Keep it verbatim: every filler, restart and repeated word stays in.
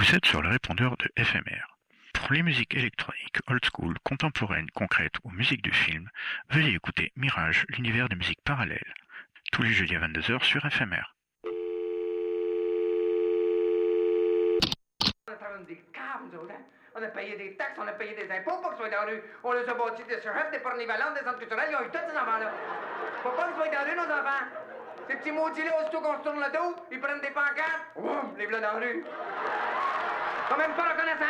Vous êtes sur le répondeur de F M R. Pour les musiques électroniques, old school, contemporaines, concrètes ou musique de film, veuillez écouter Mirage, l'univers des musiques parallèles. Tous les jeudis à vingt-deux heures sur F M R. On a des caves, nous autres, hein? On a payé des taxes, on a payé des impôts pour qu'ils soient dans la rue. On les a bâtis des chefs, des pornivalantes, des centres culturels, ils ont eu tous ces enfants-là. Faut pas qu'ils soient dans la rue, nos enfants. Ces petits maudits-là, aussitôt qu'on se tourne le dos, ils prennent des pancartes, oum, les voilà dans la rue. Quand même pas reconnaissant.